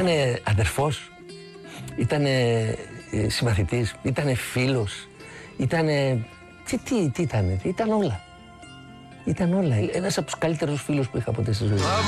Ήτανε αδερφός, ήτανε συμμαθητής, ήτανε φίλος, ήτανε... Τι ήτανε, ήταν όλα. Ήταν όλα. Ένας από τους καλύτερους φίλους που είχα ποτέ στη ζωή μου.